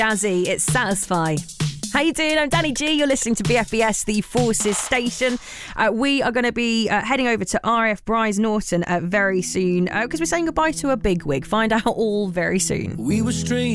Jazzy, it's Satisfy. How you doing? I'm Danny G. You're listening to BFBS, the Forces station. We are going to be heading over to RAF Bryce Norton very soon because we're saying goodbye to a bigwig. Find out all very soon. We were strangers.